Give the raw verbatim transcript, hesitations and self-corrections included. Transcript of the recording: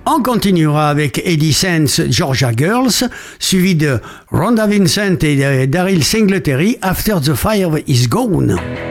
On continuera avec Eddie Sands, Georgia Girls, suivi de Rhonda Vincent et Daryl Singletary, After the Fire is Gone.